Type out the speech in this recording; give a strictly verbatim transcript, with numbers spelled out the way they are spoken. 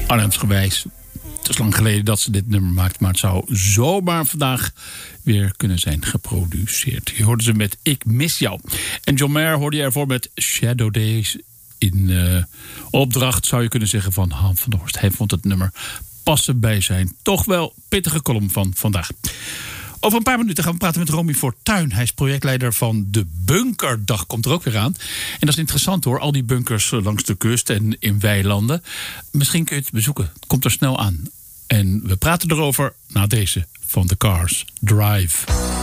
Arnhemsgewijs. Het is lang geleden dat ze dit nummer maakt, maar het zou zomaar vandaag weer kunnen zijn geproduceerd. Je hoorde ze met Ik Mis Jou. En John Mayer hoorde je ervoor met Shadow Days in uh, opdracht, zou je kunnen zeggen, van Han van der Horst. Hij vond het nummer passen bij zijn toch wel pittige column van vandaag. Over een paar minuten gaan we praten met Romy Fortuyn. Hij is projectleider van de Bunkerdag. Komt er ook weer aan. En dat is interessant hoor. Al die bunkers langs de kust en in weilanden. Misschien kun je het bezoeken. Het komt er snel aan. En we praten erover na deze van The Cars Drive.